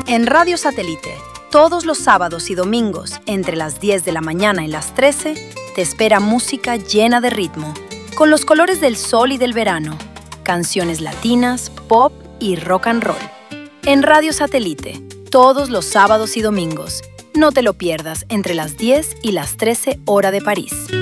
En Radio Satélite, todos los sábados y domingos, entre las 10 de la mañana y las 13, te espera música llena de ritmo, con los colores del sol y del verano, canciones latinas, pop y rock and roll. En Radio Satélite, todos los sábados y domingos. No te lo pierdas entre las 10 y las 13 hora de París.